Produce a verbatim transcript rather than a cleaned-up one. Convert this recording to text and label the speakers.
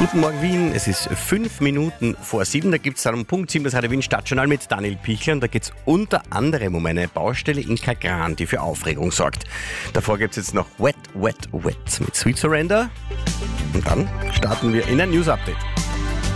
Speaker 1: Guten Morgen Wien, es ist fünf Minuten vor sieben, da gibt es dann um Punkt sieben das Radio Wien Stadtjournal mit Daniel Pichler und da geht es unter anderem um eine Baustelle in Kagran, die für Aufregung sorgt. Davor gibt es jetzt noch Wet, Wet, Wet mit Sweet Surrender und dann starten wir in ein News-Update.